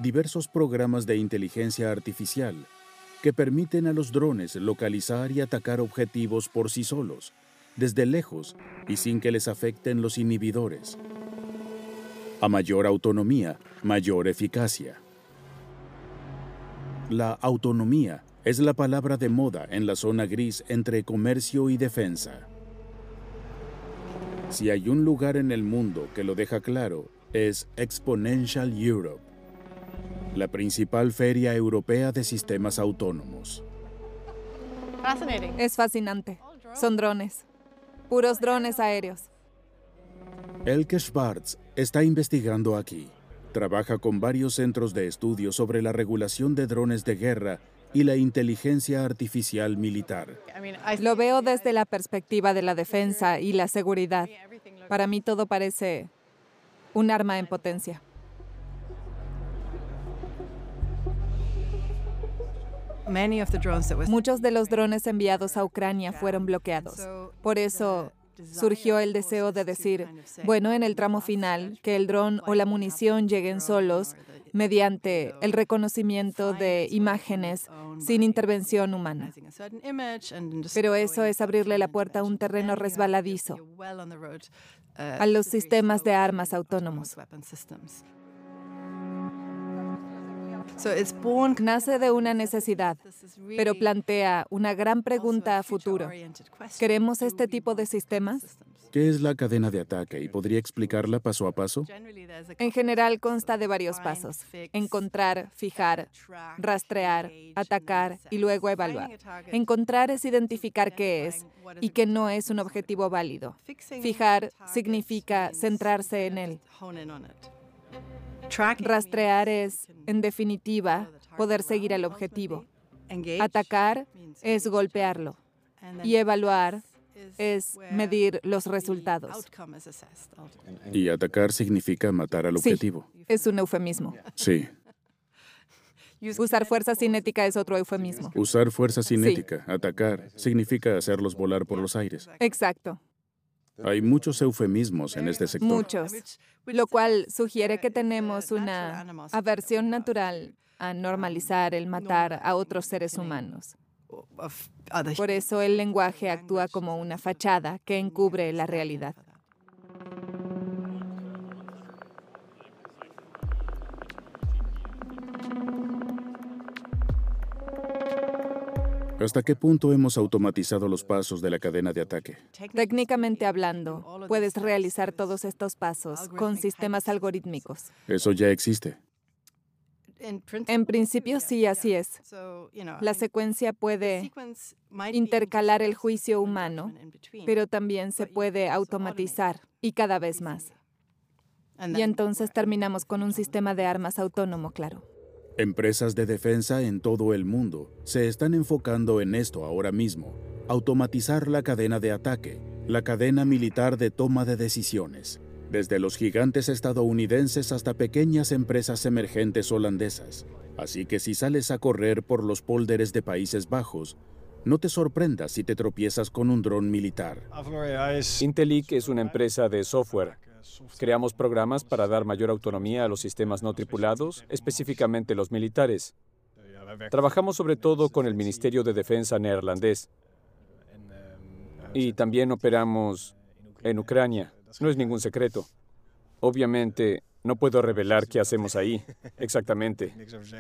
diversos programas de inteligencia artificial que permiten a los drones localizar y atacar objetivos por sí solos, desde lejos y sin que les afecten los inhibidores. A mayor autonomía, mayor eficacia. La autonomía es la palabra de moda en la zona gris entre comercio y defensa. Si hay un lugar en el mundo que lo deja claro, es Exponential Europe, la principal feria europea de sistemas autónomos. Es fascinante. Son drones. Puros drones aéreos. Elke Schwarz está investigando aquí. Trabaja con varios centros de estudio sobre la regulación de drones de guerra y la inteligencia artificial militar. Lo veo desde la perspectiva de la defensa y la seguridad. Para mí todo parece un arma en potencia. Muchos de los drones enviados a Ucrania fueron bloqueados. Por eso surgió el deseo de decir, bueno, en el tramo final, que el dron o la munición lleguen solos mediante el reconocimiento de imágenes sin intervención humana. Pero eso es abrirle la puerta a un terreno resbaladizo a los sistemas de armas autónomos. Nace de una necesidad, pero plantea una gran pregunta a futuro. ¿Queremos este tipo de sistemas? ¿Qué es la cadena de ataque y podría explicarla paso a paso? En general consta de varios pasos: encontrar, fijar, rastrear, atacar y luego evaluar. Encontrar es identificar qué es y que no es un objetivo válido. Fijar significa centrarse en él. Rastrear es, en definitiva, poder seguir el objetivo. Atacar es golpearlo. Y evaluar es medir los resultados. Y atacar significa matar al objetivo. Sí, es un eufemismo. Sí. Usar fuerza cinética es otro eufemismo. Usar fuerza cinética, atacar, significa hacerlos volar por los aires. Exacto. Hay muchos eufemismos en este sector. Muchos, lo cual sugiere que tenemos una aversión natural a normalizar el matar a otros seres humanos. Por eso el lenguaje actúa como una fachada que encubre la realidad. ¿Hasta qué punto hemos automatizado los pasos de la cadena de ataque? Técnicamente hablando, puedes realizar todos estos pasos con sistemas algorítmicos. Eso ya existe. En principio sí, así es. La secuencia puede intercalar el juicio humano, pero también se puede automatizar y cada vez más. Y entonces terminamos con un sistema de armas autónomo, claro. Empresas de defensa en todo el mundo se están enfocando en esto ahora mismo: automatizar la cadena de ataque, la cadena militar de toma de decisiones, desde los gigantes estadounidenses hasta pequeñas empresas emergentes holandesas. Así que si sales a correr por los pólderes de Países Bajos, no te sorprendas si te tropiezas con un dron militar. Intelic es una empresa de software. Creamos programas para dar mayor autonomía a los sistemas no tripulados, específicamente los militares. Trabajamos sobre todo con el Ministerio de Defensa neerlandés. Y también operamos en Ucrania. No es ningún secreto. Obviamente, no puedo revelar qué hacemos ahí, exactamente.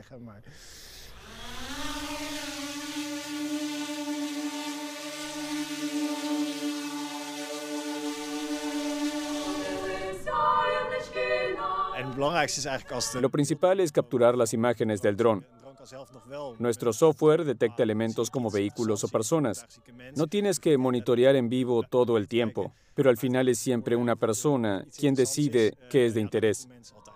Lo principal es capturar las imágenes del dron. Nuestro software detecta elementos como vehículos o personas. No tienes que monitorear en vivo todo el tiempo, pero al final es siempre una persona quien decide qué es de interés.